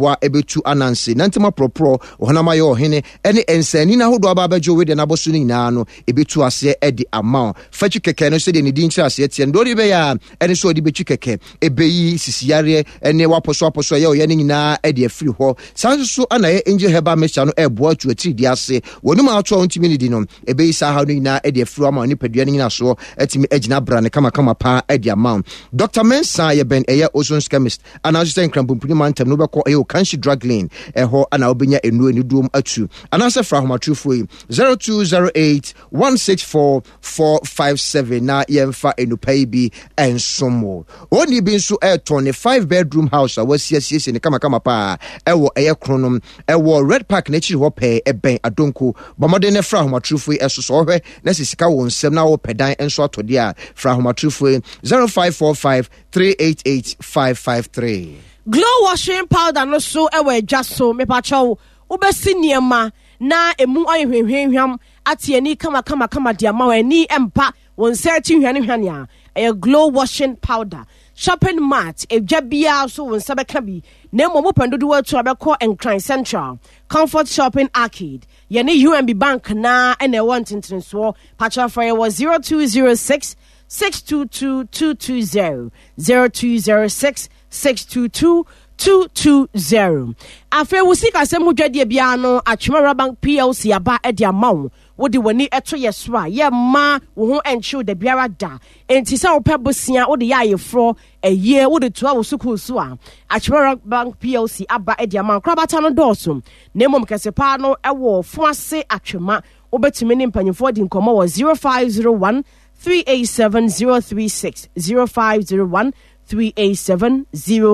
eboa ebetu ananse nantema propro ohonama ye ohene ene ensani na hodo aba bejo we de na boso ni nyina no ebetu ase edi ama fachi keke no se de ne din kira ase tie ndori be ya ene so odi betu keke ebeyi sisiyare ene waposo ye o ye ne nyina edi afiri ho sanso ana ye angel heba mecha no eboa tu atiri di ase wonum ato ontimi ni di no ebeyi sa ha no nyina edi afiri ama ni padua nyina so etimi agina bra ne kama pa edi ama Dr. Mensa ye ben eye Ozon's chemist ana so nkrampumpunyi mantem no beko eye Kanshi drug lane eho ana obenya enu duom atu ana se fra homatrufo 0208 164 457 na yemfa enupai bi ensomo oni bi nso eton 5-bedroom house a wasiesie ne kama pa ewo eye kronom ewo Red Park na chiri ho pe eben adonko bomode ne fra homatrufo esoso hwe na sisika wo nsem na wo pedan enso atode a fra homatrufo 0545 388 553 Glow washing powder no so ewe adwaso mepacho ubesi niema na emu ayehwehwehwam atiani kama dia ma wani empa won searching hwane a glow washing powder shopping mart ejabia so won sabeka bi na mo pendodo watu abekọ Encran Central Comfort Shopping Arcade yene UMB Bank na ene want intrenso pacha fire was 0206 622 0206 622 afi wusika se mudwade bia no Achimera Bank PLC aba edi amawo wodi wani eto yesra ye ma wo ho enchiw da biara da enti se wo pebosia wodi ya yefro eye wodi to a wo sukuu so a Achimera Bank PLC aba edi amawo krabata no doso na emom kesepa no ewo foase atwema obetumi ne mpanyefo di nkomo wo 0501 387 036 0501 387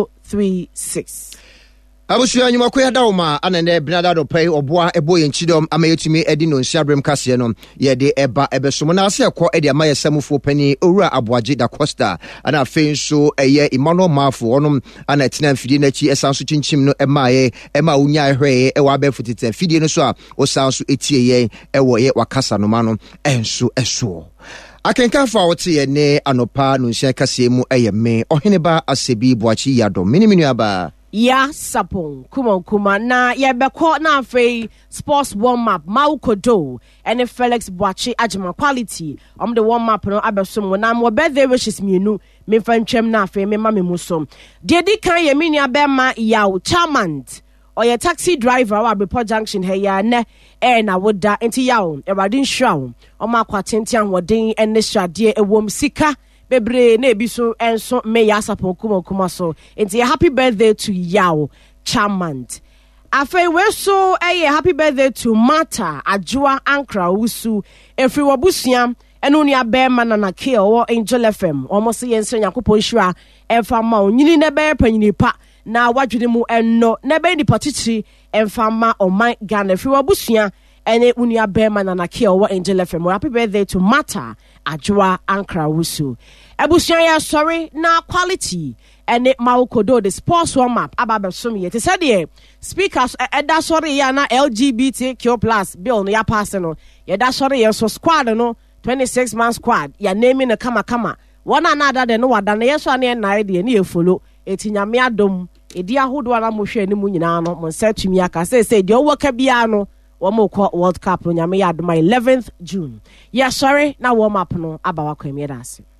036 Abusuya nyuma ko yada uma anene bnada do pay oboa eboye nchidom amayetumi edi no nsiabrem kase no ye de eba ebesomo na ase ekọ edi amaye samufo pani owura Aboagye da Costa ana afen so eye Emmanuel Mafo onum ana etina mfidie na chi esanso chinchim no ema unya hwe ewa abefutite mfidie no so a osanso etie ye ewo ye wakasa no ma no enso eso akenka fa wote ye ne anopa no nsia kase mu eyeme Oheneba Asebi Boakye Yado miniminu aba ya sapon kuma na yebeko na afei sports warm up Maukodo and Felix Boakye Agyeman quality the warm up no abesom na mo birthday wishes mienu me fantwem na afei me ma me musom de di kan ye mini abema yaw Charmant or your taxi driver wa Bepɔ Junction he ya ne na woda enti yaw Ewade nhrawo o ma kwatenti anwoden ene hwade ewom sika bebre na ebiso enso me ya sapon kuma so enti happy birthday to yaw Charmant afei we so happy birthday to Mata Adwoa Ankra Wusu efri wabusua eno ni abema na nake o Angel FM almost yenso Yakopon hira emfa ma onyini ne be panyini pa na wadwene mu enno na be ni patichi emfa ma oman Ghana efri wabusua ene uni abema na nake o Angel FM happy birthday to Mata Adwoa Ankra Wusu ebusua ya sorry na quality ene Maukodo the sports warm up ababesom ye te said ye speakers eda sorry ya na LGBTQ+ bill no ya pass no ye da sorry ye so squad no 26 man squad ya name no kama one another de no wada na yeso ane na ide ne ye follow etinyame adom edi ahodo na mo hwe ani mu nyina no mo nsatumi aka say de owoka bia no wo mo ko World Cup no nyame ya adom 11th June ya sorry na warm up no abawa kwamie dase